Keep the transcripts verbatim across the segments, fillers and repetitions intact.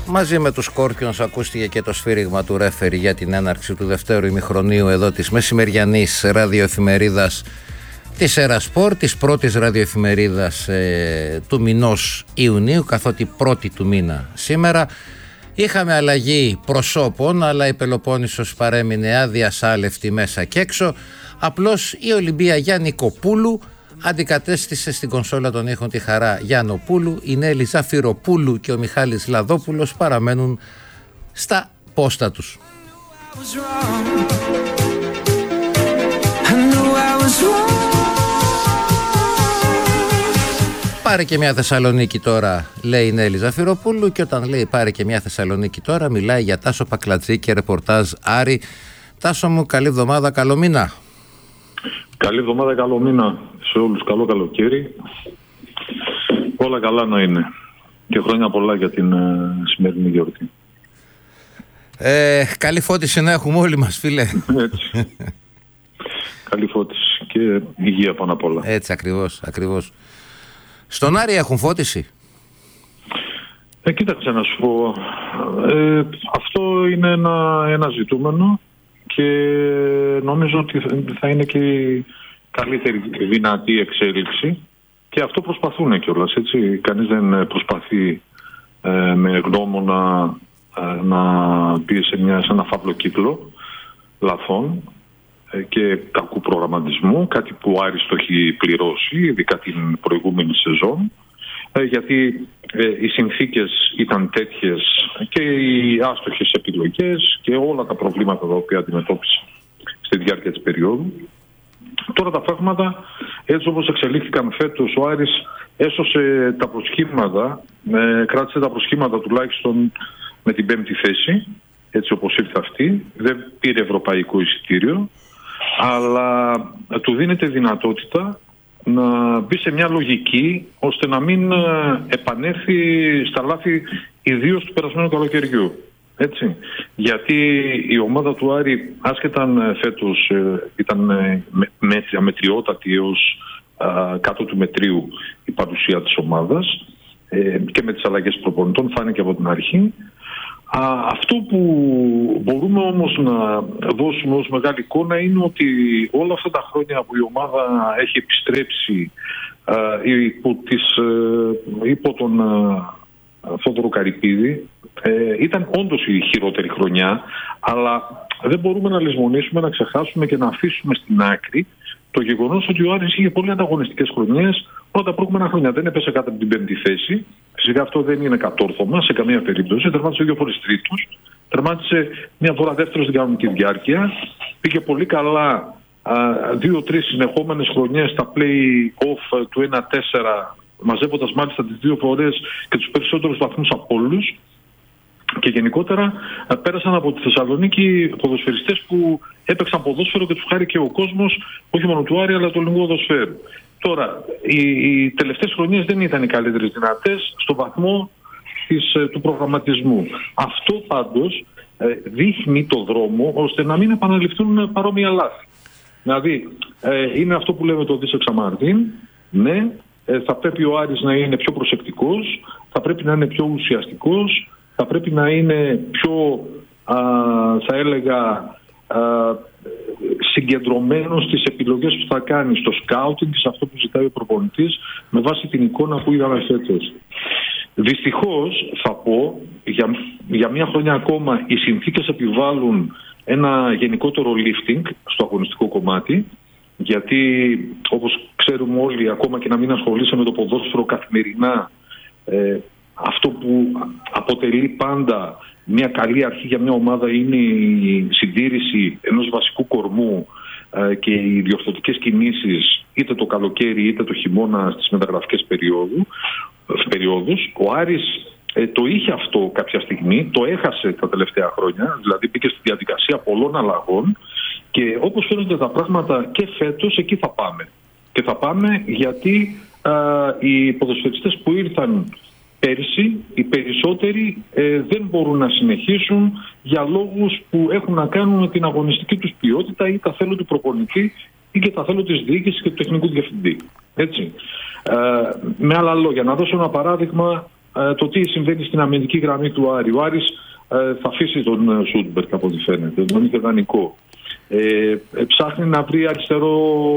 Μαζί με τους Σκόρπιονς ακούστηκε και το σφύριγμα του ρέφερι για την έναρξη του δευτέρου ημιχρονίου εδώ της μεσημεριανής ραδιοεφημερίδας της Ερασπορ, της πρώτης ραδιοεφημερίδας ε, του μηνός Ιουνίου, καθότι πρώτη του μήνα σήμερα. Είχαμε αλλαγή προσώπων, αλλά η Πελοπόννησος παρέμεινε αδιασάλευτη μέσα και έξω. Απλώς η Ολυμπία Γιαννικοπούλου αντικατέστησε στην κονσόλα των ήχων τη Χαρά Γιαννοπούλου. Η Νέλη Ζαφυροπούλου και ο Μιχάλης Λαδόπουλος παραμένουν στα πόστα τους. Πάρε και μια Θεσσαλονίκη τώρα, λέει η Νέλη Ζαφυροπούλου, και όταν λέει πάρε και μια Θεσσαλονίκη τώρα, μιλάει για Τάσο Πακλατζή και ρεπορτάζ Άρη. Τάσο μου, καλή εβδομάδα, καλό μήνα. Καλή εβδομάδα, καλό μήνα σε όλους, καλό καλοκαίρι. Όλα καλά να είναι. Και χρόνια πολλά για την uh, σημερινή γιορτή. Ε, καλή φώτιση να έχουμε όλοι μας, φίλε. Έτσι. Καλή φώτιση και υγεία πάνω απ' όλα. Έτσι ακριβώς, ακριβώς. Στον Άρη έχουν φώτιση? Ε, κοίταξε να σου πω. Ε, αυτό είναι ένα, ένα ζητούμενο και νομίζω ότι θα είναι και η καλύτερη δυνατή εξέλιξη και αυτό προσπαθούν κιόλας, έτσι. Κανείς δεν προσπαθεί ε, με γνώμονα ε, να μπει σε, μια, σε ένα φαύλο κύκλο λαθών ε, και κακού προγραμματισμού, κάτι που ο Άρης το έχει πληρώσει, ειδικά την προηγούμενη σεζόν, ε, γιατί ε, οι συνθήκες ήταν τέτοιες και οι άστοχες επιλογές και όλα τα προβλήματα τα οποία αντιμετώπισε στη διάρκεια της περίοδου. Τώρα τα πράγματα, έτσι όπως εξελίχθηκαν φέτος, ο Άρης έσωσε τα προσχήματα, ε, κράτησε τα προσχήματα τουλάχιστον με την πέμπτη θέση, έτσι όπως ήρθε αυτή. Δεν πήρε ευρωπαϊκό εισιτήριο, αλλά του δίνεται δυνατότητα να μπει σε μια λογική ώστε να μην επανέλθει στα λάθη ιδίως του περασμένου καλοκαιριού. Έτσι. Γιατί η ομάδα του Άρη, άσχετα αν φέτος ε, ήταν ε, με, αμετριότατη έως ε, κάτω του μετρίου η παρουσία της ομάδας ε, και με τις αλλαγές προπονητών, φάνηκε από την αρχή. Α, αυτό που μπορούμε όμως να δώσουμε ως μεγάλη εικόνα είναι ότι όλα αυτά τα χρόνια που η ομάδα έχει επιστρέψει ε, υπό, τις, ε, υπό τον ε, Θόδωρο Καρυπίδη, ε, ήταν όντως η χειρότερη χρονιά, αλλά δεν μπορούμε να λησμονήσουμε, να ξεχάσουμε και να αφήσουμε στην άκρη το γεγονός ότι ο Άρης είχε πολύ ανταγωνιστικές χρονιές όλα τα προηγούμενα χρόνια. Δεν έπεσε κάτω από την πέμπτη θέση. Φυσικά αυτό δεν είναι κατόρθωμα σε καμία περίπτωση. Τερμάτισε δύο φορές τρίτος. Τερμάτισε μια φορά δεύτερος στην κανονική διάρκεια. Πήγε πολύ καλά δύο-τρεις συνεχόμενες χρονιές στα play-off του ένα τέσσερα, μαζεύοντας μάλιστα τις δύο φορές και τους περισσότερους βαθμούς από όλους. Και γενικότερα πέρασαν από τη Θεσσαλονίκη ποδοσφαιριστές που έπαιξαν ποδόσφαιρο και τους χάρηκε ο κόσμος, όχι μόνο του Άρη αλλά του ελληνικού ποδοσφαίρου. Τώρα, οι, οι τελευταίες χρονιές δεν ήταν οι καλύτερες δυνατές στο βαθμό της, του προγραμματισμού. Αυτό πάντως δείχνει το δρόμο ώστε να μην επαναληφθούν παρόμοια λάθη. Δηλαδή, είναι αυτό που λέμε το δισεξαμαρτίν, ναι, θα πρέπει ο Άρης να είναι πιο προσεκτικός, θα πρέπει να είναι πιο ουσιαστικός, θα πρέπει να είναι πιο, α, θα έλεγα, α, συγκεντρωμένος στις επιλογές που θα κάνει, στο σκάουτινγκ, σε αυτό που ζητάει ο προπονητής, με βάση την εικόνα που είδαμε φέτος. Δυστυχώς, θα πω, για, για μια χρονιά ακόμα οι συνθήκες επιβάλλουν ένα γενικότερο lifting στο αγωνιστικό κομμάτι, γιατί όπως ξέρουμε όλοι, ακόμα και να μην ασχολείσαι με το ποδόσφαιρο καθημερινά, ε, αυτό που αποτελεί πάντα μια καλή αρχή για μια ομάδα είναι η συντήρηση ενός βασικού κορμού ε, και οι διορθωτικές κινήσεις είτε το καλοκαίρι είτε το χειμώνα στις μεταγραφικές περίοδου, περιόδους. Ο Άρης ε, το είχε αυτό κάποια στιγμή, το έχασε τα τελευταία χρόνια, δηλαδή μπήκε στη διαδικασία πολλών αλλαγών και όπως φαίνονται τα πράγματα και φέτος εκεί θα πάμε. Και θα πάμε γιατί ε, οι ποδοσφαιριστές που ήρθαν πέρσι, οι περισσότεροι ε, δεν μπορούν να συνεχίσουν για λόγους που έχουν να κάνουν με την αγωνιστική τους ποιότητα ή τα θέλω του προπονητή ή και τα θέλω της διοίκησης και του τεχνικού διευθυντή. Έτσι. Ε, με άλλα λόγια, να δώσω ένα παράδειγμα ε, το τι συμβαίνει στην αμυντική γραμμή του Άρη. Ο Άρης ε, θα αφήσει τον Σούντμπερκ από ό,τι φαίνεται, τον είναι δανεικό. Ε, ε, ψάχνει να βρει αριστερό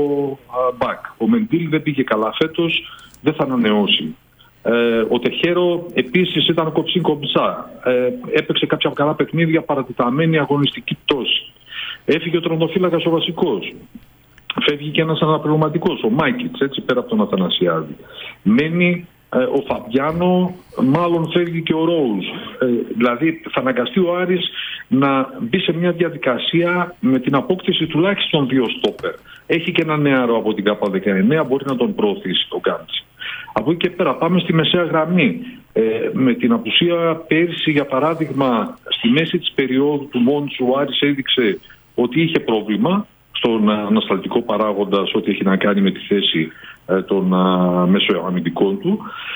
μπακ. Ο Μεντήλ δεν πήγε καλά φέτος, δεν θα ανανεώσει. Ε, ο Τεχέρο επίσης ήταν κοψίν κομψά. Ε, έπαιξε κάποια καλά παιχνίδια, παρατεταμένη αγωνιστική πτώση. Έφυγε ο τερματοφύλακας ο βασικός. Φεύγει και ένας αναπληρωματικός, ο Μάικιτς, έτσι πέρα από τον Αθανασιάδη. Μένει ε, ο Φαμπιάνο, μάλλον φεύγει και ο Ρόουζ. Ε, δηλαδή θα αναγκαστεί ο Άρης να μπει σε μια διαδικασία με την απόκτηση τουλάχιστον δύο στόπερ. Έχει και ένα νεαρό από την ΚΑΠΑ δεκαεννέα, μπορεί να τον προωθήσει τον Γκάντσι. Από εκεί και πέρα πάμε στη μεσαία γραμμή. Ε, με την απουσία πέρσι, για παράδειγμα, στη μέση της περίοδου του Μόντσου, ο Άρης έδειξε ότι είχε πρόβλημα στον ανασταλτικό παράγοντα σε ό,τι έχει να κάνει με τη θέση ε, των μεσοαμυντικών του.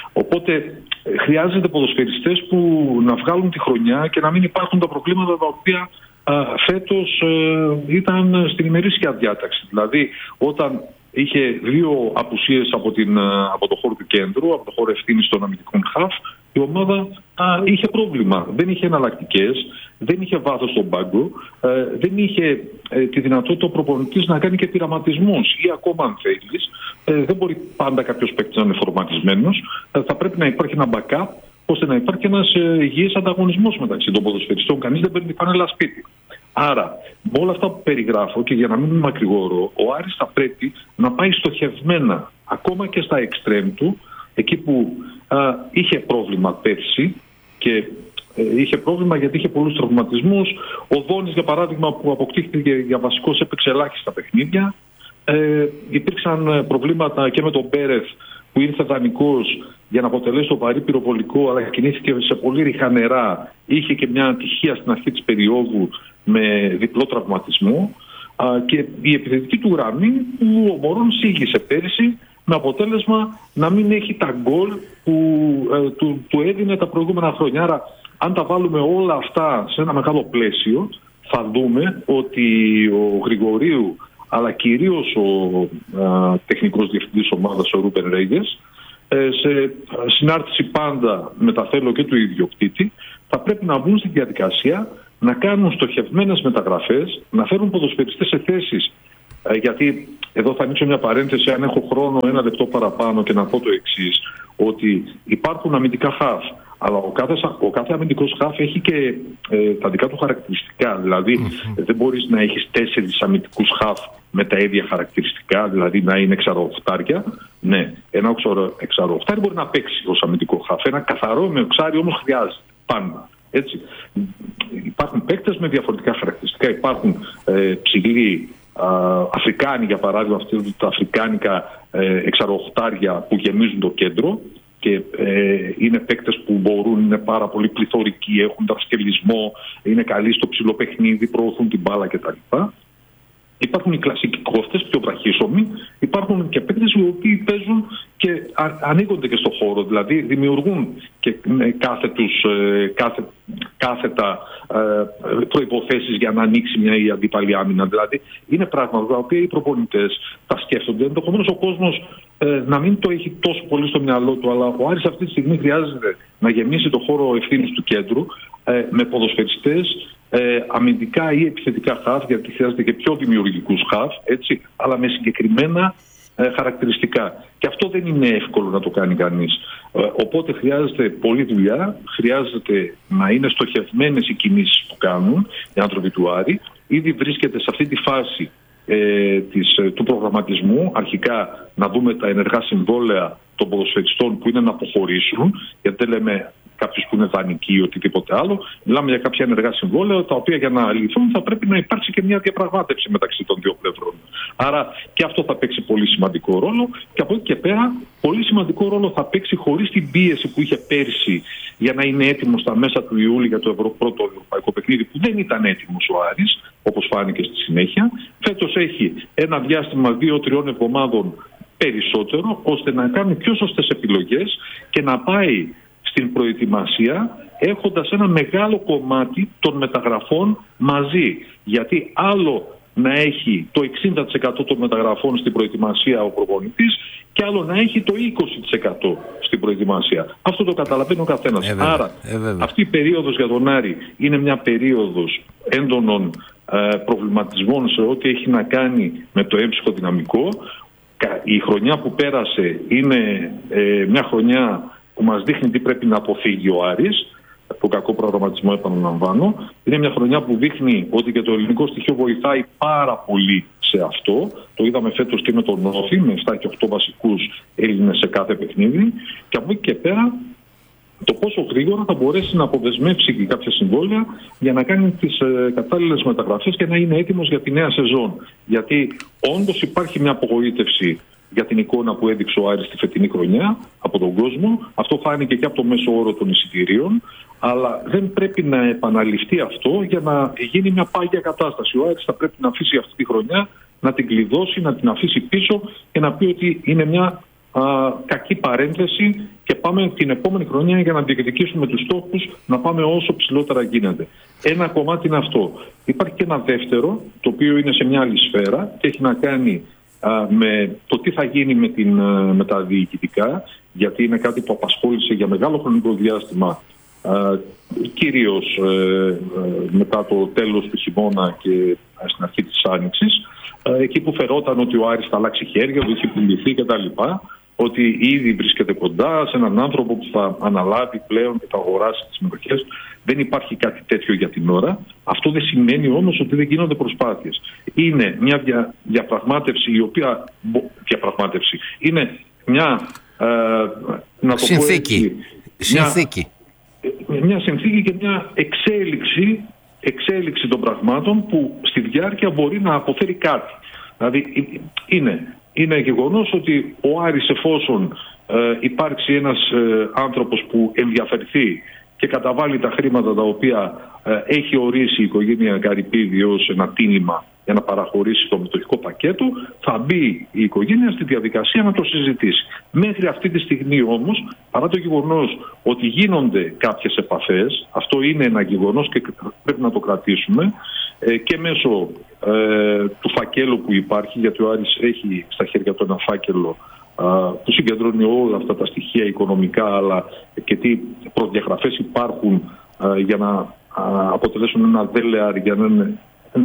Οπότε ε, χρειάζεται ποδοσφαιριστές που να βγάλουν τη χρονιά και να μην υπάρχουν τα προβλήματα τα οποία ε, φέτος ε, ήταν στην ημερήσια διάταξη. Δηλαδή όταν είχε δύο απουσίες από, την, από το χώρο του κέντρου, από το χώρο ευθύνης των αμυντικών χαφ, η ομάδα α, είχε πρόβλημα. Δεν είχε εναλλακτικές, δεν είχε βάθος στον πάγκο, ε, δεν είχε ε, τη δυνατότητα ο προπονητής να κάνει και πειραματισμούς ή ακόμα αν θέλεις. Ε, δεν μπορεί πάντα κάποιος παίκτης να είναι φορματισμένος. Ε, θα πρέπει να υπάρχει ένα backup ώστε να υπάρχει ένας ε, υγιής ανταγωνισμός μεταξύ των ποδοσφαιριστών. Κανείς δεν παίρνει πανέλα σπίτι. Άρα, με όλα αυτά που περιγράφω και για να μην είμαι μακρηγόρο, ο Άρης θα πρέπει να πάει στοχευμένα ακόμα και στα εξτρέμ του, εκεί που α, είχε πρόβλημα πέρσι και ε, είχε πρόβλημα γιατί είχε πολλούς τραυματισμούς. Ο Δόνης, για παράδειγμα, που αποκτήθηκε για βασικός, έπαιξε ελάχιστα παιχνίδια. Ε, υπήρξαν προβλήματα και με τον Μπέρεθ που ήρθε δανεικός για να αποτελέσει το βαρύ πυροβολικό, αλλά κινήθηκε σε πολύ ριχά νερά. Είχε και μια ατυχία στην αρχή της περίοδου με διπλό τραυματισμό. Α, και η επιθετική του γραμμή που ο Μωρόν σίγησε πέρυσι με αποτέλεσμα να μην έχει τα γκολ που ε, του, του έδινε τα προηγούμενα χρόνια. Άρα, αν τα βάλουμε όλα αυτά σε ένα μεγάλο πλαίσιο, θα δούμε ότι ο Γρηγορίου, αλλά κυρίως ο α, τεχνικός διευθυντής ομάδας, ο Ρούπεν Ρέγγες, ε, σε συνάρτηση πάντα με τα θέλω και του ιδιοκτήτη, θα πρέπει να μπουν στη διαδικασία να κάνουν στοχευμένες μεταγραφές, να φέρουν ποδοσφαιριστές σε θέσεις. Ε, γιατί εδώ θα ανοίξω μια παρένθεση, αν έχω χρόνο ένα λεπτό παραπάνω, και να πω το εξής, ότι υπάρχουν αμυντικά χαφ, αλλά ο κάθε, ο κάθε αμυντικός χαφ έχει και ε, τα δικά του χαρακτηριστικά. Δηλαδή mm-hmm. δεν μπορείς να έχεις τέσσερις αμυντικούς χαφ με τα ίδια χαρακτηριστικά, δηλαδή να είναι εξαρροχτάρια. Ναι, ένα εξαρροχτάρι μπορεί να παίξει ως αμυντικό χαφ. Ένα καθαρό με οξάρι όμως χρειάζεται πάντα. Έτσι. Υπάρχουν παίκτες με διαφορετικά χαρακτηριστικά. Υπάρχουν ε, ψηλοί α, Αφρικάνοι, για παράδειγμα, αυτοί τα αφρικάνικα ε, εξαρροχτάρια που γεμίζουν το κέντρο και ε, είναι παίκτες που μπορούν, είναι πάρα πολύ πληθωρικοί, έχουν ταυσκελισμό, είναι καλοί στο ψηλό παιχνίδι, προωθούν την μπάλα κτλ. Υπάρχουν οι κλασικοί κόφτες, πιο βραχίσωμοι. Υπάρχουν και παίκτες οι οποίοι παίζουν και α, ανοίγονται και στο χώρο, δηλαδή δημιουργούν και κάθετους, κάθε, κάθετα ε, προϋποθέσεις για να ανοίξει μια η αντίπαλη άμυνα. Δηλαδή είναι πράγματα τα οποία οι προπονητές τα σκέφτονται. Ενδεχομένως ο κόσμος ε, να μην το έχει τόσο πολύ στο μυαλό του, αλλά ο Άρης αυτή τη στιγμή χρειάζεται να γεμίσει το χώρο ευθύνης του κέντρου ε, με ποδοσφαιριστές, Ε, αμυντικά ή επιθετικά χαφ, γιατί χρειάζεται και πιο δημιουργικούς χαφ, έτσι, αλλά με συγκεκριμένα ε, χαρακτηριστικά. Και αυτό δεν είναι εύκολο να το κάνει κανείς. Ε, οπότε χρειάζεται πολλή δουλειά, χρειάζεται να είναι στοχευμένες οι κινήσεις που κάνουν οι άνθρωποι του Άρη. Ήδη βρίσκεται σε αυτή τη φάση ε, της, του προγραμματισμού, αρχικά να δούμε τα ενεργά συμβόλαια των ποδοσφαιριστών που είναι να αποχωρήσουν, γιατί δεν λέμε κάποιους που είναι δανεικοί ή οτιδήποτε άλλο. Μιλάμε για κάποια ενεργά συμβόλαια, τα οποία για να λυθούν θα πρέπει να υπάρξει και μια διαπραγμάτευση μεταξύ των δύο πλευρών. Άρα και αυτό θα παίξει πολύ σημαντικό ρόλο. Και από εκεί και πέρα, πολύ σημαντικό ρόλο θα παίξει, χωρίς την πίεση που είχε πέρσι για να είναι έτοιμο στα μέσα του Ιούλη για το Ευρω... πρώτο ευρωπαϊκό παιχνίδι, που δεν ήταν έτοιμος ο Άρης, όπως φάνηκε στη συνέχεια. Φέτος έχει ένα διάστημα δύο-τριών εβδομάδων περισσότερο, ώστε να κάνει πιο σωστές επιλογές και να πάει στην προετοιμασία έχοντας ένα μεγάλο κομμάτι των μεταγραφών μαζί. Γιατί άλλο να έχει το εξήντα τοις εκατό των μεταγραφών στην προετοιμασία ο προπονητής και άλλο να έχει το είκοσι τοις εκατό στην προετοιμασία. Αυτό το καταλαβαίνει ο καθένας. Ε, Άρα ε, αυτή η περίοδος για τον Άρη είναι μια περίοδος έντονων ε, προβληματισμών σε ό,τι έχει να κάνει με το έμψυχο δυναμικό. Η χρονιά που πέρασε είναι ε, μια χρονιά που μας δείχνει τι πρέπει να αποφύγει ο Άρης. Το κακό προγραμματισμό, επαναλαμβάνω. Είναι μια χρονιά που δείχνει ότι και το ελληνικό στοιχείο βοηθάει πάρα πολύ σε αυτό. Το είδαμε φέτος και με τον Όφη, με επτά και οκτώ βασικούς Έλληνες σε κάθε παιχνίδι. Και από εκεί και πέρα, το πόσο γρήγορα θα μπορέσει να αποδεσμεύσει και κάποια συμβόλαια για να κάνει τις ε, κατάλληλες μεταγραφές και να είναι έτοιμος για τη νέα σεζόν. Γιατί όντως υπάρχει μια απογοήτευση για την εικόνα που έδειξε ο Άρης τη φετινή χρονιά από τον κόσμο. Αυτό φάνηκε και από το μέσο όρο των εισιτηρίων. Αλλά δεν πρέπει να επαναληφθεί αυτό για να γίνει μια πάγια κατάσταση. Ο Άρης θα πρέπει να αφήσει αυτή τη χρονιά, να την κλειδώσει, να την αφήσει πίσω και να πει ότι είναι μια α, κακή παρένθεση και πάμε την επόμενη χρονιά για να διεκδικήσουμε τους στόχους, να πάμε όσο ψηλότερα γίνεται. Ένα κομμάτι είναι αυτό. Υπάρχει και ένα δεύτερο, το οποίο είναι σε μια άλλη σφαίρα και έχει να κάνει με το τι θα γίνει με, την, με τα διοικητικά, γιατί είναι κάτι που απασχόλησε για μεγάλο χρονικό διάστημα, κυρίως μετά το τέλος του χειμώνα και στην αρχή της Άνοιξης, εκεί που φερόταν ότι ο Άρης θα αλλάξει χέρια, ότι έχει πουληθεί κτλ. Ότι ήδη βρίσκεται κοντά σε έναν άνθρωπο που θα αναλάβει πλέον και θα αγοράσει τις συμμετοχές. Δεν υπάρχει κάτι τέτοιο για την ώρα. Αυτό δεν σημαίνει όμως ότι δεν γίνονται προσπάθειες. Είναι μια δια, διαπραγμάτευση η οποία... Διαπραγμάτευση. Είναι μια... Ε, να το συνθήκη. Πω έτσι, συνθήκη. Μια, μια συνθήκη και μια εξέλιξη, εξέλιξη των πραγμάτων που στη διάρκεια μπορεί να αποφέρει κάτι. Δηλαδή είναι... Είναι γεγονός ότι ο Άρης, εφόσον ε, υπάρξει ένας ε, άνθρωπος που ενδιαφερθεί και καταβάλει τα χρήματα τα οποία ε, έχει ορίσει η οικογένεια Καρυπίδη ως ένα τίμημα για να παραχωρήσει το μετοχικό πακέτο, θα μπει η οικογένεια στη διαδικασία να το συζητήσει. Μέχρι αυτή τη στιγμή όμως, παρά το γεγονός ότι γίνονται κάποιες επαφές, αυτό είναι ένα γεγονός και πρέπει να το κρατήσουμε, ε, και μέσω ε, του φακέλου που υπάρχει, γιατί ο Άρης έχει στα χέρια του ένα φάκελο ε, που συγκεντρώνει όλα αυτά τα στοιχεία οικονομικά, αλλά και τι προδιαγραφές υπάρχουν ε, για να ε, αποτελέσουν ένα δέλεαρ, για να είναι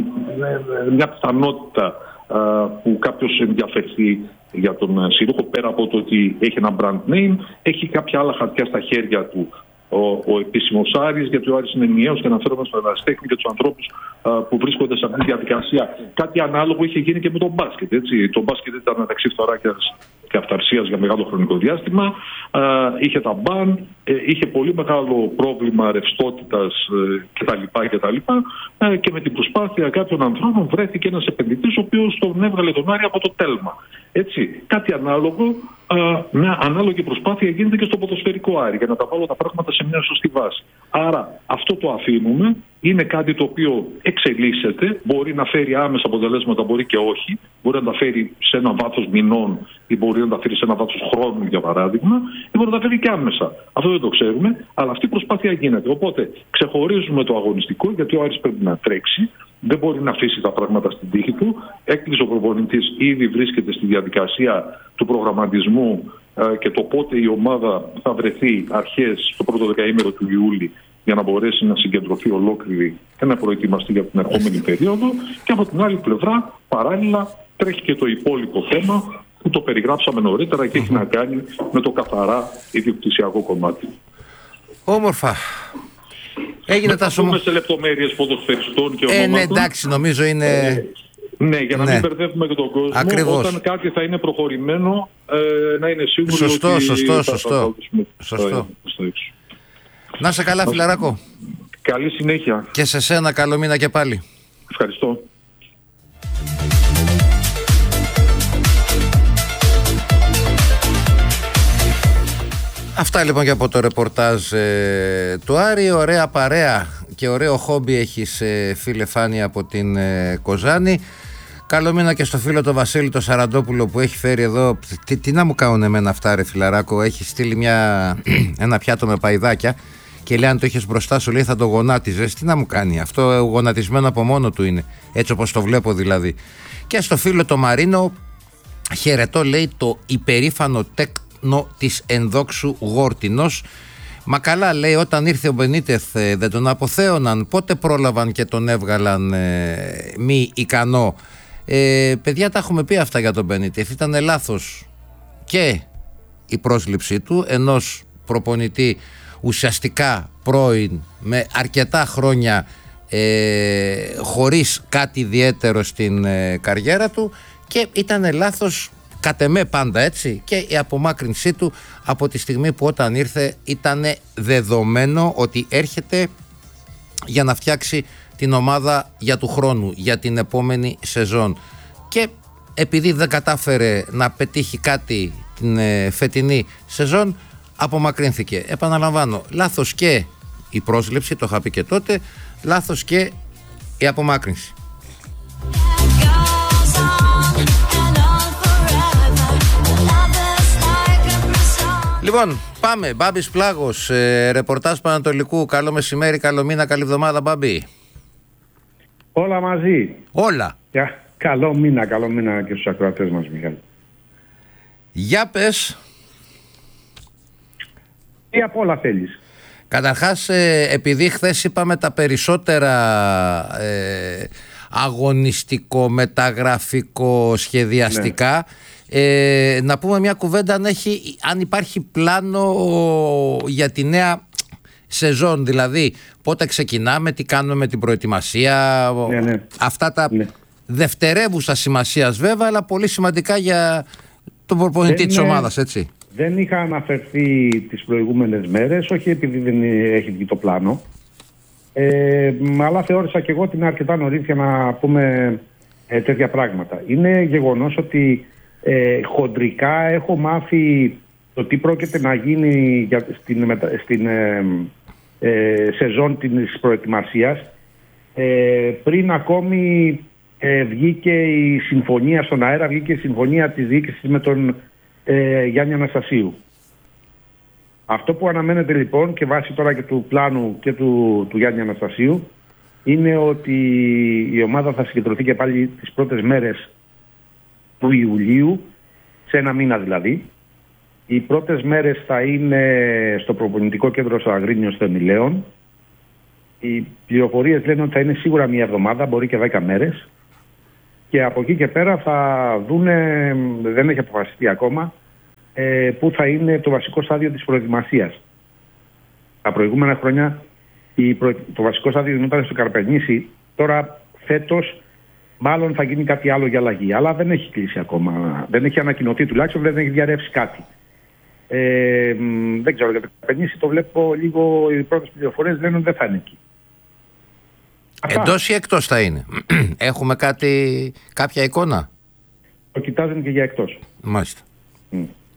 μια πιθανότητα που κάποιος ενδιαφερθεί για τον σύλλογο, πέρα από το ότι έχει ένα brand name, έχει κάποια άλλα χαρτιά στα χέρια του ο, ο επίσημος Άρης, γιατί ο Άρης είναι ενιαίος και αναφέρομαι στον ερασιτέχνη και τους ανθρώπους α, που βρίσκονται σε αυτή τη διαδικασία. Κάτι ανάλογο είχε γίνει και με τον μπάσκετ. Έτσι. Το μπάσκετ ήταν μεταξύ φθοράκιας και αυθαρσίας για μεγάλο χρονικό διάστημα. Α, είχε τα μπαν, ε, είχε πολύ μεγάλο πρόβλημα ρευστότητας ε, κτλ. κτλ. Ε, και με την προσπάθεια κάποιων ανθρώπων βρέθηκε ένας επενδυτής ο οποίος τον έβγαλε τον Άρη από το τέλμα. Έτσι, κάτι ανάλογο, α, μια ανάλογη προσπάθεια γίνεται και στο ποδοσφαιρικό Άρη για να τα βάλω τα πράγματα σε μια σωστή βάση. Άρα αυτό το αφήνουμε, είναι κάτι το οποίο εξελίσσεται, μπορεί να φέρει άμεσα αποτελέσματα, μπορεί και όχι, μπορεί να τα φέρει σε ένα βάθος μηνών ή μπορεί να τα φέρει σε ένα βάθος χρόνου, για παράδειγμα, ή μπορεί να τα φέρει και άμεσα. Αυτό δεν το ξέρουμε, αλλά αυτή η προσπάθεια γίνεται. Οπότε ξεχωρίζουμε το αγωνιστικό, γιατί ο Άρης πρέπει να τρέξει. Δεν μπορεί να αφήσει τα πράγματα στην τύχη του. Έκλεισε ο προπονητής, ήδη βρίσκεται στη διαδικασία του προγραμματισμού ε, και το πότε η ομάδα θα βρεθεί αρχές στο πρώτο δεκαήμερο του Ιούλη για να μπορέσει να συγκεντρωθεί ολόκληρη και να προετοιμαστεί για την ερχόμενη περίοδο. Και από την άλλη πλευρά, παράλληλα, τρέχει και το υπόλοιπο θέμα που το περιγράψαμε νωρίτερα και έχει να κάνει με το καθαρά ιδιοκτησιακό κομμάτι. Όμορφα. Έγινε τα σωμα... σε λεπτομέρειες ποδοσφαιριστών και ονόματων. Ε, ναι, εντάξει, νομίζω είναι... Ε, ναι, για να ναι. μην μπερδεύουμε και τον κόσμο. Ακριβώς. Όταν κάτι θα είναι προχωρημένο, ε, να είναι σίγουρο σωστό, ότι... Σωστό, θα, σωστό, θα, θα, σωστό. Να σε καλά, φιλαράκο. Καλή συνέχεια. Και σε σένα καλό μήνα και πάλι. Ευχαριστώ. Αυτά λοιπόν και από το ρεπορτάζ ε, του Άρη. Ωραία παρέα και ωραίο χόμπι έχεις, ε, φίλε Φάνη, από την ε, Κοζάνη. Καλό μήνα και στο φίλο το Βασίλη το Σαραντόπουλο που έχει φέρει εδώ. Τι, τι να μου κάνουν εμένα αυτά, ρε φιλαράκο. Έχει στείλει μια, ένα πιάτο με παϊδάκια και και λέει αν το είχες μπροστά σου λέει θα το γονάτιζες. Τι να μου κάνει, αυτό γονατισμένο από μόνο του είναι, έτσι όπως το βλέπω δηλαδή. Και στο φίλο το Μαρίνο, χαιρετώ λέει το υπερήφανο τέκνο της ενδόξου Γόρτινος. Μα καλά λέει, όταν ήρθε ο Μπενίτεθ ε, δεν τον αποθέωναν, πότε πρόλαβαν και τον έβγαλαν ε, μη ικανό. ε, Παιδιά, τα έχουμε πει αυτά για τον Μπενίτεθ. Ήταν λάθος και η πρόσληψή του ενός προπονητή ουσιαστικά πρώην με αρκετά χρόνια ε, χωρίς κάτι ιδιαίτερο στην ε, καριέρα του, και ήταν λάθος κατ' εμέ πάντα, έτσι, και η απομάκρυνσή του από τη στιγμή που όταν ήρθε ήταν δεδομένο ότι έρχεται για να φτιάξει την ομάδα για του χρόνου, για την επόμενη σεζόν. Και επειδή δεν κατάφερε να πετύχει κάτι την ε, φετινή σεζόν, απομακρύνθηκε. Επαναλαμβάνω, λάθος και η πρόσληψη, το είχα πει και τότε, λάθος και η απομάκρυνση. Λοιπόν, πάμε. Μπάμπης Πλάγος, ε, ρεπορτάζ Πανατολικού. Καλό μεσημέρι, καλό μήνα, καλή εβδομάδα, Μπάμπη. Όλα μαζί. Όλα. Yeah. Καλό μήνα, καλό μήνα και στους ακροατές μας, Μιχάλη. Για πες. Τι απ' όλα θέλεις? Καταρχάς, ε, επειδή χθες είπαμε τα περισσότερα ε, αγωνιστικό, μεταγραφικό, σχεδιαστικά, ναι. ε, να πούμε μια κουβέντα αν, έχει, αν υπάρχει πλάνο για τη νέα σεζόν, δηλαδή πότε ξεκινάμε, τι κάνουμε με την προετοιμασία, ναι, ναι. αυτά τα ναι. δευτερεύουσα σημασίας βέβαια, αλλά πολύ σημαντικά για τον προπονητή της ομάδας, έτσι. Δεν είχα αναφερθεί τις προηγούμενες μέρες, όχι επειδή δεν έχει βγει το πλάνο, ε, αλλά θεώρησα και εγώ ότι είναι αρκετά νωρίς για να πούμε ε, τέτοια πράγματα. Είναι γεγονός ότι ε, χοντρικά έχω μάθει το τι πρόκειται να γίνει για, στην, στην ε, ε, σεζόν της προετοιμασίας ε, πριν ακόμη ε, βγήκε η συμφωνία στον αέρα, βγήκε η συμφωνία της διοίκησης με τον Ε, Γιάννη Αναστασίου. Αυτό που αναμένεται λοιπόν και βάσει τώρα και του πλάνου και του, του Γιάννη Αναστασίου είναι ότι η ομάδα θα συγκεντρωθεί και πάλι τις πρώτες μέρες του Ιουλίου, σε ένα μήνα δηλαδή. Οι πρώτες μέρες θα είναι στο προπονητικό κέντρο στο Αγρίνιο στο Εμιλέον. Οι πληροφορίες λένε ότι θα είναι σίγουρα μία εβδομάδα, μπορεί και δέκα μέρες. Και από εκεί και πέρα θα δούνε, δεν έχει αποφασιστεί ακόμα, ε, που θα είναι το βασικό στάδιο της προετοιμασίας. Τα προηγούμενα χρόνια η προ... το βασικό στάδιο γινόταν στο Καρπενήσι. Τώρα φέτος μάλλον θα γίνει κάτι άλλο για αλλαγή. Αλλά δεν έχει κλείσει ακόμα. Δεν έχει ανακοινωθεί, τουλάχιστον δεν έχει διαρρεύσει κάτι. Ε, δεν ξέρω, για το Καρπενήσι το βλέπω λίγο, οι πρώτες πληροφορίες λένε ότι δεν θα είναι εκεί. Εντός ή εκτός θα είναι? Έχουμε κάτι, κάποια εικόνα? Το κοιτάζουν και για εκτός. Μάλιστα. Mm.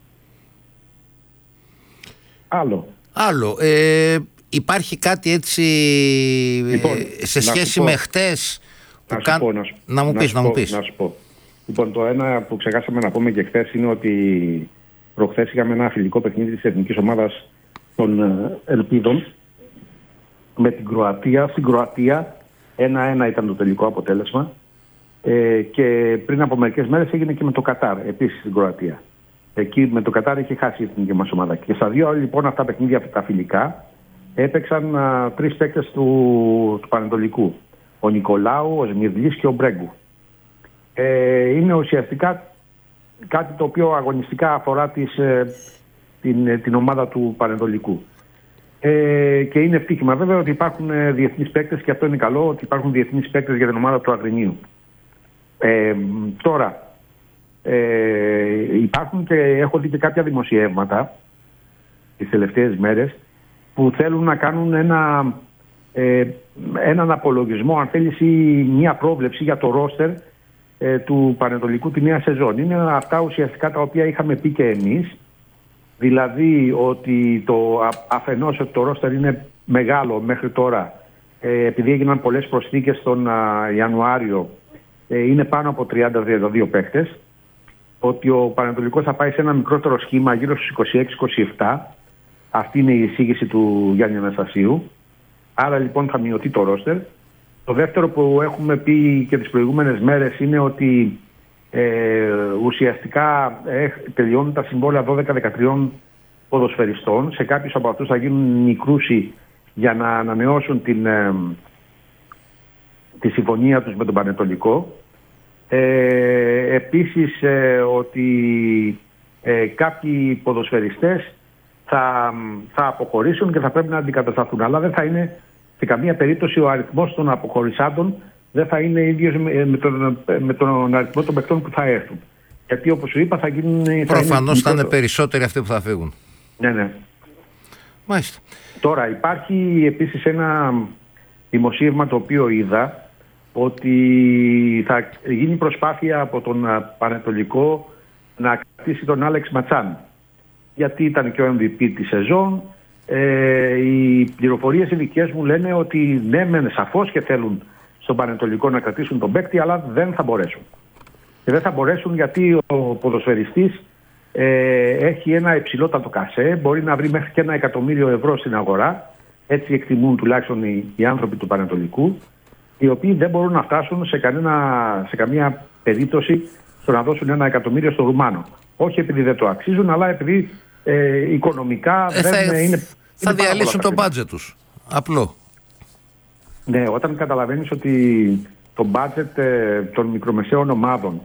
Άλλο. Άλλο. Ε, υπάρχει κάτι έτσι λοιπόν, σε σχέση με χτες που να, καν... πω, να, σου, να μου πεις, να, να μου πω, πεις. Να σου πω. Λοιπόν, το ένα που ξεχάσαμε να πούμε και χθες είναι ότι προχθές είχαμε ένα φιλικό παιχνίδι της εθνικής ομάδας των Ελπίδων με την Κροατία. Στην Κροατία ένα ένα ήταν το τελικό αποτέλεσμα ε, και πριν από μερικές μέρες έγινε και με το Κατάρ, επίσης στην Κροατία. Εκεί με το Κατάρ είχε χάσει η εθνική μας ομάδα. Και στα δύο λοιπόν αυτά παιχνίδια τα φιλικά έπαιξαν α, τρεις παίκτες του, του Πανετολικού. Ο Νικολάου, ο Σμιρλής και ο Μπρέγκου. Ε, είναι ουσιαστικά κάτι το οποίο αγωνιστικά αφορά τις, ε, την, την ομάδα του Πανετολικού. Ε, και είναι ευτύχημα βέβαια ότι υπάρχουν ε, διεθνείς παίκτες, και αυτό είναι καλό, ότι υπάρχουν διεθνείς παίκτες για την ομάδα του Αγρινίου. Ε, τώρα, ε, υπάρχουν και έχω δει και κάποια δημοσιεύματα τις τελευταίες μέρες που θέλουν να κάνουν ένα, ε, έναν απολογισμό, αν θέλεις, ή μια πρόβλεψη για το ρόστερ ε, του Πανετολικού τη νέα σεζόν. Είναι αυτά ουσιαστικά τα οποία είχαμε πει και εμείς. Δηλαδή ότι το αφενός ότι το ρόστερ είναι μεγάλο μέχρι τώρα, ε, επειδή έγιναν πολλές προσθήκες τον α, Ιανουάριο, ε, είναι πάνω από τριάντα με τριάντα δύο παίκτες, ότι ο Πανετολικός θα πάει σε ένα μικρότερο σχήμα γύρω στους είκοσι έξι είκοσι επτά, Αυτή είναι η εισήγηση του Γιάννη Αναστασίου. Άρα λοιπόν θα μειωθεί το ρόστερ. Το δεύτερο που έχουμε πει και τις προηγούμενες μέρες είναι ότι ε, ουσιαστικά ε, τελειώνουν τα συμβόλαια δώδεκα δεκατρία ποδοσφαιριστών. Σε κάποιους από αυτούς θα γίνουν οι κρούσοι για να ανανεώσουν την, ε, τη συμφωνία τους με τον Πανετολικό. Ε, επίσης ε, ότι ε, κάποιοι ποδοσφαιριστές θα, θα αποχωρήσουν και θα πρέπει να αντικατασταθούν. Αλλά δεν θα είναι σε καμία περίπτωση ο αριθμός των αποχωρησάντων δεν θα είναι ίδιος με, με, τον, με τον αριθμό των παικτών που θα έρθουν. Γιατί όπως σου είπα θα γίνουν... Προφανώς θα είναι, θα είναι περισσότεροι αυτοί που θα φύγουν. Ναι, ναι. Μάλιστα. Τώρα υπάρχει επίσης ένα δημοσίευμα το οποίο είδα ότι θα γίνει προσπάθεια από τον Πανετολικό να κρατήσει τον Άλεξ Ματσάν. Γιατί ήταν και ο εμ βι πι της σεζόν. Ε, οι πληροφορίες οι δικές μου λένε ότι ναι μεν σαφώς και θέλουν στον Πανετολικό να κρατήσουν τον παίκτη, αλλά δεν θα μπορέσουν. Και δεν θα μπορέσουν γιατί ο ποδοσφαιριστής ε, έχει ένα υψηλότατο κασέ, μπορεί να βρει μέχρι και ένα εκατομμύριο ευρώ στην αγορά, έτσι εκτιμούν τουλάχιστον οι, οι άνθρωποι του Πανετολικού, οι οποίοι δεν μπορούν να φτάσουν σε, κανένα, σε καμία περίπτωση στο να δώσουν ένα εκατομμύριο στο Ρουμάνο. Όχι επειδή δεν το αξίζουν, αλλά επειδή ε, οικονομικά ε, δεν θα, είναι... Θα είναι διαλύσουν το μπάτζετ τους. Απλό. Ναι, όταν καταλαβαίνεις ότι το μπάτζετ ε, των μικρομεσαίων ομάδων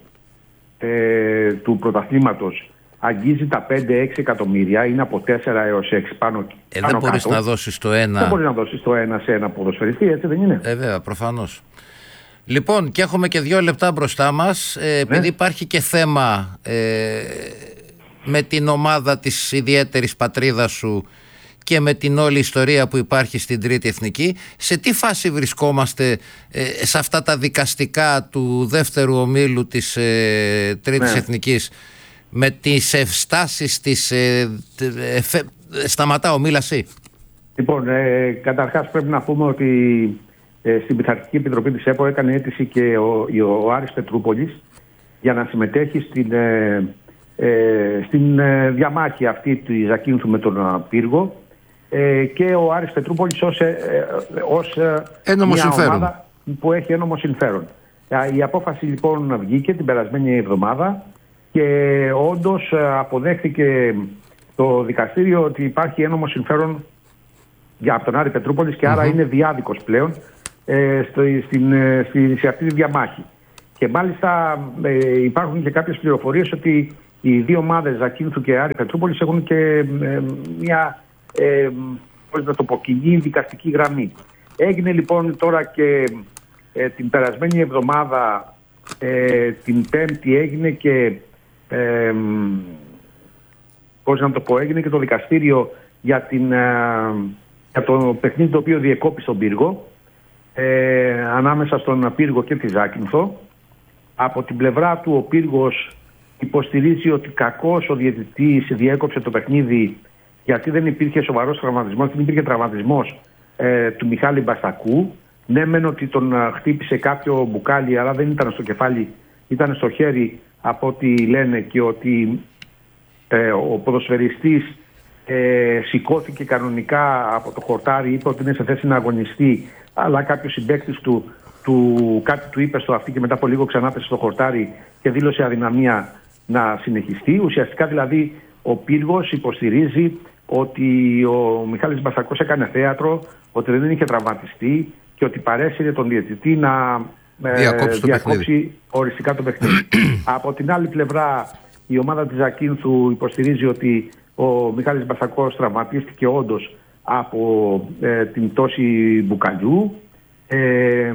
ε, του πρωταθλήματος αγγίζει τα πέντε έξι εκατομμύρια, είναι από τέσσερα έως έξι πάνω, ε, πάνω δεν μπορείς κάτω. να δώσεις το ένα. Δεν μπορείς να δώσεις το ένα σε ένα ποδοσφαιριστή, έτσι δεν είναι? Ε, βέβαια, προφανώς. Λοιπόν, και έχουμε και δύο λεπτά μπροστά μας, ε, επειδή ναι. υπάρχει και θέμα ε, με την ομάδα της ιδιαίτερης πατρίδας σου και με την όλη ιστορία που υπάρχει στην Τρίτη Εθνική, σε τι φάση βρισκόμαστε ε, σε αυτά τα δικαστικά του δεύτερου ομίλου της ε, Τρίτης ναι. Εθνικής, με τις ευστάσεις της... Ε, ε, ε, σταματάω, μίλα εσύ. Λοιπόν, ε, καταρχάς πρέπει να πούμε ότι ε, στην Πειθαρχική Επιτροπή της ΕΠΟ έκανε αίτηση και ο, ο Άρης Πετρούπολης για να συμμετέχει στην, ε, ε, στην ε, διαμάχη αυτή του Ζακίνθου με τον Πύργο, ε, και ο Άρης Πετρούπολης ως, ε, ως ε, μια συμφέρον. ομάδα που έχει ένομο συμφέρον. Η απόφαση λοιπόν βγήκε την περασμένη εβδομάδα και όντως αποδέχθηκε το δικαστήριο ότι υπάρχει ένομο συμφέρον για από τον Άρη Πετρούπολης και άρα mm-hmm. είναι διάδικος πλέον ε, στο, στην, στη, σε αυτή τη διαμάχη. Και μάλιστα ε, υπάρχουν και κάποιες πληροφορίες ότι οι δύο ομάδες Ζακίνθου και Άρη Πετρούπολης έχουν και ε, μια ε, πώς να το πω, κοινή δικαστική γραμμή. Έγινε λοιπόν τώρα και ε, την περασμένη εβδομάδα, ε, την Πέμπτη έγινε και ε, πώς να το πω, έγινε και το δικαστήριο για, την, ε, για το παιχνίδι το οποίο διεκόπη στον Πύργο, ε, ανάμεσα στον Πύργο και τη Ζάκυνθο. Από την πλευρά του ο Πύργος υποστηρίζει ότι κακώς ο διαιτητής διέκοψε το παιχνίδι γιατί δεν υπήρχε σοβαρός τραυματισμός, δεν υπήρχε τραυματισμός ε, του Μιχάλη Μπαστακού. Ναι μεν ότι τον α, χτύπησε κάποιο μπουκάλι, αλλά δεν ήταν στο κεφάλι, ήταν στο χέρι από ό,τι λένε, και ότι ε, ο ποδοσφαιριστής ε, σηκώθηκε κανονικά από το χορτάρι, είπε ότι είναι σε θέση να αγωνιστεί, αλλά κάποιος συμπαίκτης του, του κάτι του είπε στο αυτί και μετά από λίγο ξανά πέσε στο χορτάρι και δήλωσε αδυναμία να συνεχιστεί. Ουσιαστικά δηλαδή ο Πύργος υποστηρίζει ότι ο Μιχάλης Μπαστακός έκανε θέατρο, ότι δεν είχε τραυματιστεί και ότι παρέσυρε τον διαιτητή να ε, διακόψει, το διακόψει οριστικά το παιχνίδι. Από την άλλη πλευρά η ομάδα της Ζακίνθου υποστηρίζει ότι ο Μιχάλης Μπαστακός τραυματίστηκε όντως από ε, την πτώση μπουκαλιού ε,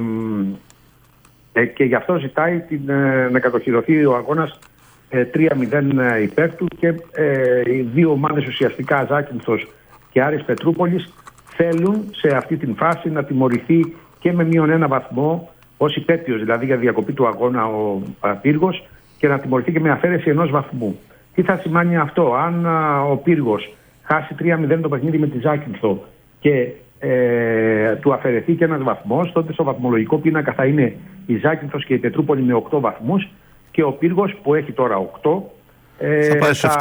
ε, και γι' αυτό ζητάει την, ε, να κατοχυρωθεί ο αγώνας ε, τρία μηδέν υπέρ του, και ε, οι δύο ομάδες ουσιαστικά, Ζάκυνθος και Άρης Πετρούπολης, θέλουν σε αυτή την φάση να τιμωρηθεί και με μείον ένα βαθμό ως υπέτειος, δηλαδή για διακοπή του αγώνα ο α, Πύργος, και να τιμωρηθεί και με αφαίρεση ενός βαθμού. Τι θα σημαίνει αυτό? Αν α, ο Πύργος χάσει τρία μηδέν το παιχνίδι με τη Ζάκυνθο και ε, του αφαιρεθεί και ένας βαθμός, τότε στο βαθμολογικό πίνακα θα είναι η Ζάκυνθος και η Πετρούπολη με οκτώ βαθμούς και ο Πύργος που έχει τώρα οκτώ ε, θα πάει σε θα,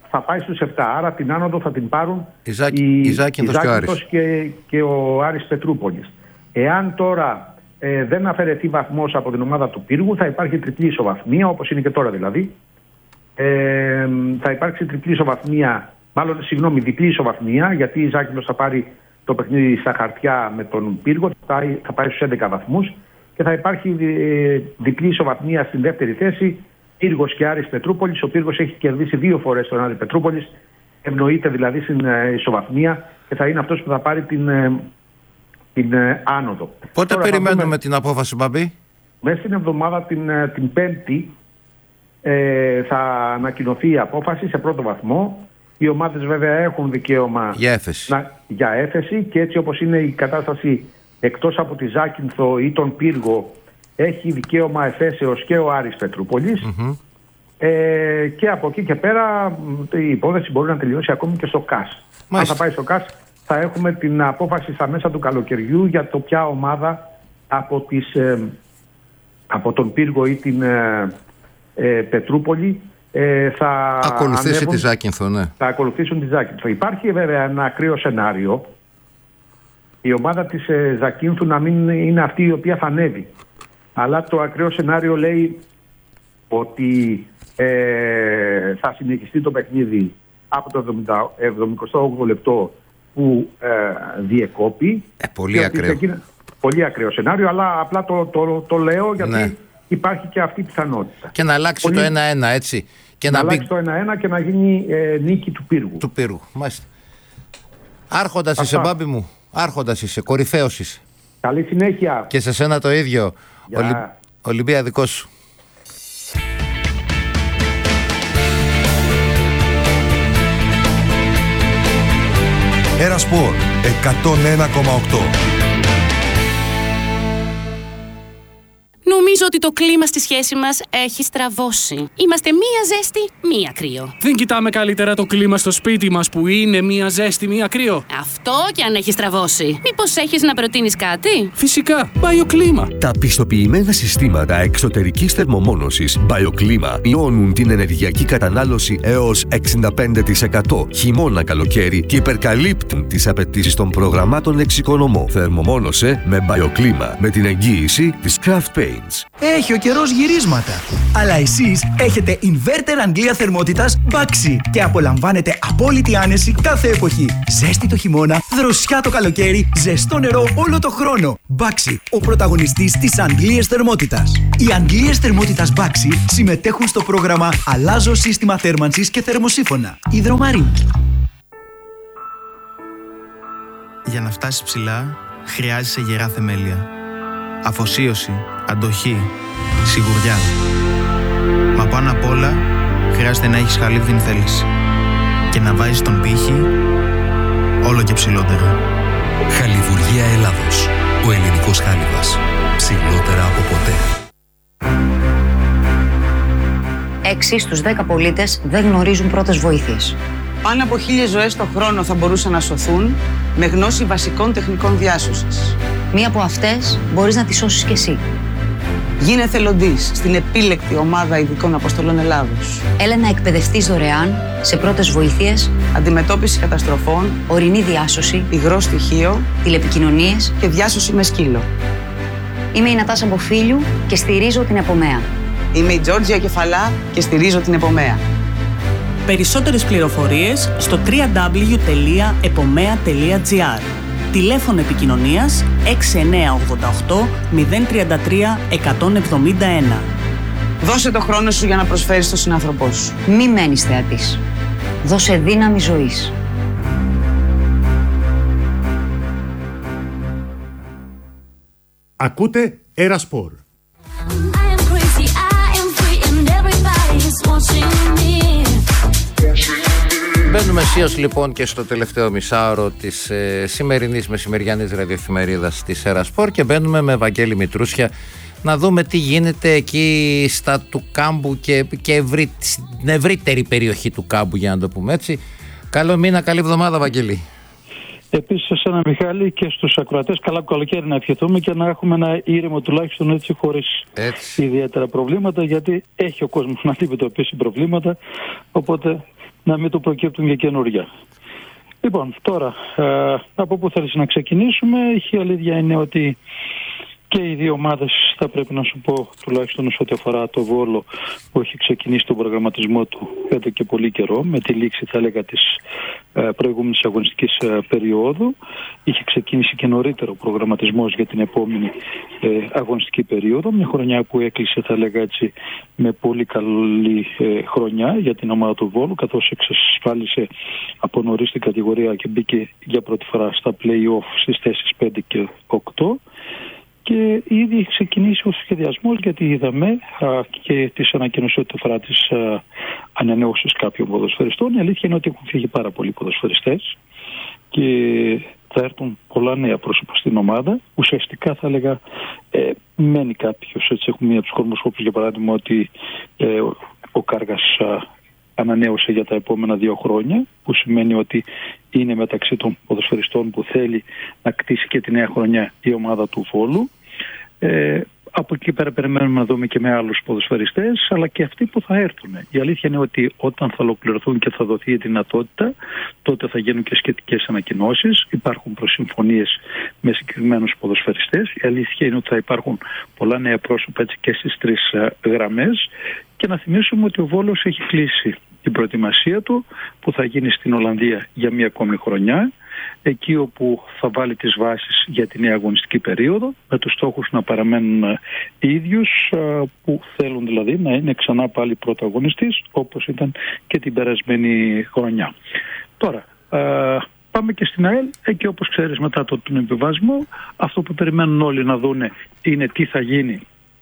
θα πάει στους επτά. Άρα την άνοδο θα την πάρουν η, Ζάκ, η, η Ζάκυνθος η και ο Άρης. Και, και ο Άρης Πετρούπολης. Εάν τώρα ε, δεν αφαιρεθεί βαθμός από την ομάδα του Πύργου, θα υπάρχει τριπλή ισοβαθμία, όπως είναι και τώρα δηλαδή. Ε, θα υπάρξει τριπλή ισοβαθμία, μάλλον συγγνώμη, διπλή ισοβαθμία, γιατί η Ζάκυνθος θα πάρει το παιχνίδι στα χαρτιά με τον Πύργο, θα, θα πάει στους έντεκα βαθμούς και θα υπάρχει ε, διπλή ισοβαθμία στην δεύτερη θέση, Πύργος και Άρης Πετρούπολης. Ο Πύργος έχει κερδίσει δύο φορές τον Άρη Πετρούπολης, ευνοείται δηλαδή στην ε, ισοβαθμία και θα είναι αυτός που θα πάρει την, ε, την ε, άνοδο. Πότε Τώρα, περιμένουμε δούμε, την απόφαση, Μπαμπή? μέσα στην εβδομάδα την, ε, την Πέμπτη ε, θα ανακοινωθεί η απόφαση σε πρώτο βαθμό. Οι ομάδες βέβαια έχουν δικαίωμα για έφεση. Να, για έφεση και έτσι όπως είναι η κατάσταση εκτός από τη Ζάκυνθο ή τον Πύργο, έχει δικαίωμα εφέσεως και ο Άρης Πετρούπολης. Mm-hmm. Ε, και από εκεί και πέρα η υπόθεση μπορεί να τελειώσει ακόμη και στο ΚΑΣ. Αν θα πάει στο ΚΑΣ θα έχουμε την απόφαση στα μέσα του καλοκαιριού για το ποια ομάδα από, τις, ε, από τον Πύργο ή την ε, ε, Πετρούπολη ε, θα ακολουθήσει ανέβουν, τη Ζάκυνθο, ναι. Θα ακολουθήσουν τη Ζάκυνθο. Υπάρχει βέβαια ένα ακραίο σενάριο, η ομάδα της ε, Ζακύνθου να μην είναι αυτή η οποία θα ανέβει. Αλλά το ακραίο σενάριο λέει ότι ε, θα συνεχιστεί το παιχνίδι από το εβδομηκοστό όγδοο λεπτό που ε, διεκόπη. Ε, πολύ ακραίο. Εκείνα, πολύ ακραίο σενάριο, αλλά απλά το, το, το λέω γιατί ναι. υπάρχει και αυτή η πιθανότητα. Και να αλλάξει πολύ, το ένα ένα, έτσι. Και να, να αλλάξει μπει... το ένα ένα και να γίνει ε, νίκη του Πύργου. Του Πύργου, μάλιστα. Άρχοντας είσαι, Μπάμπη μου. Άρχοντας είσαι, κορυφαίος είσαι. Καλή συνέχεια. Και σε σένα το ίδιο. Ολυ... Ολυμπία, δικό σου. Ένα Σπορ εκατόν ένα κόμμα οκτώ. Νομίζω ότι το κλίμα στη σχέση μας έχει στραβώσει. Είμαστε μία ζέστη, μία κρύο. Δεν κοιτάμε καλύτερα το κλίμα στο σπίτι μας που είναι μία ζέστη, μία κρύο? Αυτό κι αν έχει στραβώσει. Μήπως έχεις να προτείνεις κάτι? Φυσικά, BioClima. Τα πιστοποιημένα συστήματα εξωτερικής θερμομόνωσης BioClima μειώνουν την ενεργειακή κατανάλωση έως εξήντα πέντε τοις εκατό χειμώνα καλοκαίρι και υπερκαλύπτουν τις απαιτήσεις των προγραμμάτων εξοικονομώ. Θερμομόνωσε με BioClima με την εγγύηση της Craft Paints. Έχει ο καιρός γυρίσματα. Αλλά εσείς έχετε inverter Αγγλία θερμότητας Baxi και απολαμβάνετε απόλυτη άνεση κάθε εποχή. Ζέστη το χειμώνα, δροσιά το καλοκαίρι, ζεστό νερό όλο το χρόνο. Baxi, ο πρωταγωνιστής της Αγγλίας θερμότητας. Οι Αγγλίες θερμότητας Baxi συμμετέχουν στο πρόγραμμα Αλλάζω σύστημα θέρμανσης και θερμοσύφωνα. Υδρομαρίνη. Για να φτάσεις ψηλά, χρειάζεσαι γερά θεμέλια. Αφοσίωση, αντοχή, σιγουριά. Μα πάνω απ' όλα, χρειάζεται να έχεις χαλίβδιν θέληση. Και να βάζεις τον πύχη όλο και ψηλότερα. Χαλιβουργία Ελλάδος. Ο ελληνικός χάλιβας. Ψηλότερα από ποτέ. Έξι στους δέκα πολίτες δεν γνωρίζουν πρώτες βοήθειες. Πάνω από χίλιες ζωές το χρόνο θα μπορούσαν να σωθούν με γνώση βασικών τεχνικών διάσωσης. Μία από αυτές μπορείς να τη σώσεις κι εσύ. Γίνε εθελοντής στην επίλεκτη ομάδα ειδικών αποστολών Ελλάδος. Έλα να εκπαιδευτείς δωρεάν σε πρώτες βοήθειες, αντιμετώπιση καταστροφών, ορεινή διάσωση, υγρό στοιχείο, τηλεπικοινωνίες και διάσωση με σκύλο. Είμαι η Νατάσα Μποφίλιου και στηρίζω την Επομέα. Είμαι η Τζόρτζια Κεφαλά και στηρίζω την Επομέα. Περισσότερες πληροφορίες στο double-u double-u double-u τελεία επομέα τελεία τζι άρ. Τηλέφωνο επικοινωνίας έξι εννιά οκτώ οκτώ μηδέν τρία τρία εκατόν εβδομήντα ένα. Δώσε το χρόνο σου για να προσφέρεις στον συνάνθρωπό σου. Μη μένεις θεατής. Δώσε δύναμη ζωής. Ακούτε Ένα Σπορ. Μπαίνουμε αισίως λοιπόν και στο τελευταίο μισάωρο της ε, σημερινής μεσημεριανής ραδιοεφημερίδας της Ένα Σπορ και μπαίνουμε με Βαγγέλη Μητρούσια να δούμε τι γίνεται εκεί στα του Κάμπου και, και ευρύ, στην ευρύτερη περιοχή του Κάμπου, για να το πούμε έτσι. Καλό μήνα, καλή εβδομάδα, Βαγγέλη. Επίσης σε ένα Μιχάλη και στους ακροατές καλά καλοκαίρι να ευχηθούμε και να έχουμε ένα ήρεμο τουλάχιστον έτσι χωρίς έτσι. ιδιαίτερα προβλήματα, γιατί έχει ο κόσμος να αντιμετωπίσει προβλήματα, οπότε να μην του προκύπτουν και καινούργια. Λοιπόν, τώρα, ε, από πού θέλεις να ξεκινήσουμε? Η αλήθεια είναι ότι και οι δύο ομάδες, θα πρέπει να σου πω, τουλάχιστον όσο ό,τι αφορά το Βόλο, που έχει ξεκινήσει τον προγραμματισμό του εδώ και πολύ καιρό, με τη λήξη, θα έλεγα, της ε, προηγούμενης αγωνιστικής ε, περίοδου. Είχε ξεκινήσει και νωρίτερο προγραμματισμός για την επόμενη ε, αγωνιστική περίοδο. Μια χρονιά που έκλεισε, θα έλεγα έτσι, με πολύ καλή ε, χρονιά για την ομάδα του Βόλου, καθώς εξασφάλισε από νωρίς την κατηγορία και μπήκε για πρώτη φορά στα play-off στις θέσεις πέντε και οκτώ. Και ήδη έχει ξεκινήσει ο σχεδιασμός, γιατί είδαμε α, και τις ανακοινώσεις ότι αφορά τις ανανεώσεις κάποιων ποδοσφαιριστών. Η αλήθεια είναι ότι έχουν φύγει πάρα πολλοί ποδοσφαιριστές και θα έρθουν πολλά νέα πρόσωπα στην ομάδα. Ουσιαστικά θα έλεγα ε, μένει κάποιος. Έτσι έχουμε μία από τους κορμούς, όπως για παράδειγμα ότι ε, ο, ο Κάργας α, ανανέωσε για τα επόμενα δύο χρόνια, που σημαίνει ότι είναι μεταξύ των ποδοσφαιριστών που θέλει να κτίσει και τη νέα χρονιά η ομάδα του Βόλου. Ε, από εκεί πέρα περιμένουμε να δούμε και με άλλους ποδοσφαιριστές, αλλά και αυτοί που θα έρθουν. Η αλήθεια είναι ότι όταν θα ολοκληρωθούν και θα δοθεί η δυνατότητα, τότε θα γίνουν και σχετικές ανακοινώσεις. Υπάρχουν προσυμφωνίες με συγκεκριμένους ποδοσφαιριστές. Η αλήθεια είναι ότι θα υπάρχουν πολλά νέα πρόσωπα έτσι και στις τρεις γραμμές. Και να θυμίσουμε ότι ο Βόλος έχει κλείσει την προετοιμασία του, που θα γίνει στην Ολλανδία για μία ακόμη χρονιά, εκεί όπου θα βάλει τις βάσεις για τη νέα αγωνιστική περίοδο, με τους στόχους να παραμένουν οι ίδιους, που θέλουν δηλαδή να είναι ξανά πάλι πρωταγωνιστής, όπως ήταν και την περασμένη χρονιά. Τώρα, πάμε και στην ΑΕΛ, εκεί όπως ξέρεις μετά τον επιβασμό, αυτό που περιμένουν όλοι να δούνε είναι τι θα γίνει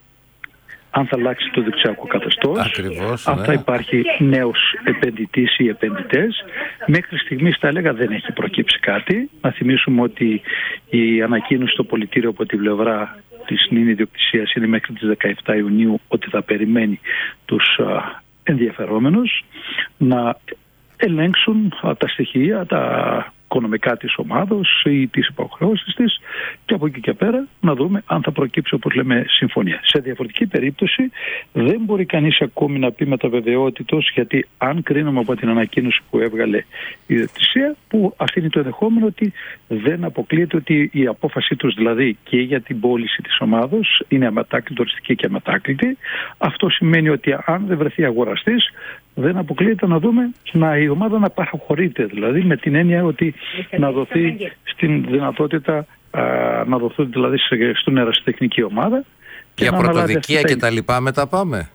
αν θα αλλάξει το δεξιακό καθεστώς, Ακριβώς, αν ναι. θα υπάρχει νέος επενδυτής ή επενδυτές. Μέχρι στιγμής θα έλεγα δεν έχει προκύψει κάτι. Να θυμίσουμε ότι η ανακοίνωση στο πολιτήριο από τη πλευρά της νυν ιδιοκτησίας είναι μέχρι τις δεκαεφτά Ιουνίου, ότι θα περιμένει τους α, ενδιαφερόμενους να ελέγξουν α, τα στοιχεία, τα οικονομικά της ομάδος ή τις υποχρεώσεις της, και από εκεί και πέρα να δούμε αν θα προκύψει, όπως λέμε, συμφωνία. Σε διαφορετική περίπτωση δεν μπορεί κανείς ακόμη να πει με τα βεβαιότητος, γιατί αν κρίνουμε από την ανακοίνωση που έβγαλε η ιδιοκτησία, που αφήνει το ενδεχόμενο ότι δεν αποκλείεται ότι η απόφασή τους δηλαδή και για την πώληση της ομάδος είναι αμετάκλητη, οριστική και αμετάκλητη. Αυτό σημαίνει ότι αν δεν βρεθεί αγοραστής, δεν αποκλείεται να δούμε να η ομάδα να παραχωρείται, δηλαδή με την έννοια ότι να δοθεί στην δυνατότητα α, να δοθούν δηλαδή στον ερασιτεχνική ομάδα. Για πρωτοδικία και τα λοιπά μετά πάμε.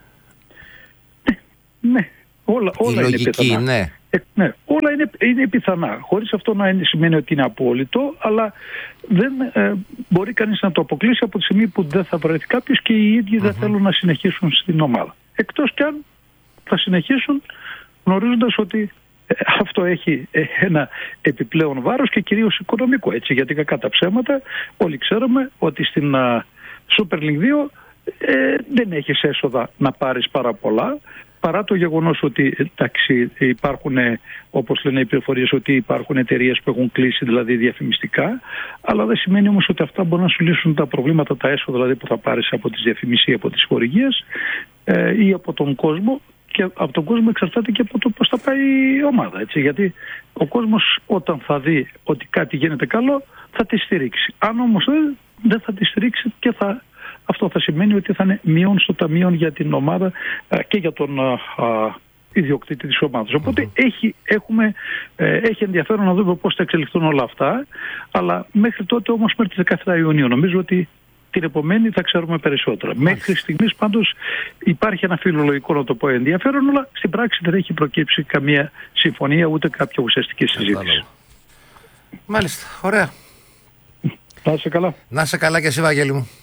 Ναι, όλα, όλα η είναι λογική, πιθανά. Ναι. Ε, ναι, όλα είναι, είναι πιθανά. Χωρίς αυτό να είναι, σημαίνει ότι είναι απόλυτο, αλλά δεν ε, μπορεί κανείς να το αποκλείσει από τη στιγμή που δεν θα βρεθεί κάποιος και οι ίδιοι mm-hmm. δεν θέλουν να συνεχίσουν στην ομάδα. Εκτός κι αν θα συνεχίσουν γνωρίζοντας ότι ε, αυτό έχει ε, ένα επιπλέον βάρος και κυρίως οικονομικό. Έτσι, γιατί κακά τα ψέματα όλοι ξέρουμε ότι στην uh, Super League δύο ε, δεν έχεις έσοδα να πάρεις πάρα πολλά, παρά το γεγονός ότι εντάξει, υπάρχουν, όπως λένε οι πληροφορίες, ότι υπάρχουν εταιρείες που έχουν κλείσει δηλαδή διαφημιστικά, αλλά δεν σημαίνει όμως ότι αυτά μπορούν να σου λύσουν τα προβλήματα, τα έσοδα δηλαδή που θα πάρεις από τις διαφημίσεις ή από τις χορηγίες ε, ή από τον κόσμο. Και από τον κόσμο εξαρτάται και από το πώς θα πάει η ομάδα. Έτσι, γιατί ο κόσμος όταν θα δει ότι κάτι γίνεται καλό θα τη στηρίξει. Αν όμως δεν, δεν θα τη στηρίξει, και θα, αυτό θα σημαίνει ότι θα είναι μείον στο ταμείο για την ομάδα α, και για τον α, α, ιδιοκτήτη της ομάδας. Οπότε mm-hmm. έχει, έχουμε, ε, έχει ενδιαφέρον να δούμε πώς θα εξελιχθούν όλα αυτά, αλλά μέχρι τότε όμως, μέχρι τις δεκαεφτά Ιουνίου, νομίζω ότι την επομένη θα ξέρουμε περισσότερα. Μάλιστα. Μέχρι στιγμής πάντως υπάρχει ένα φιλολογικό, να το πω, ενδιαφέρον, αλλά στην πράξη δεν έχει προκύψει καμία συμφωνία ούτε κάποια ουσιαστική συζήτηση. Μάλιστα, ωραία. Να είσαι καλά. Να είσαι καλά και εσύ, Βαγγέλη μου.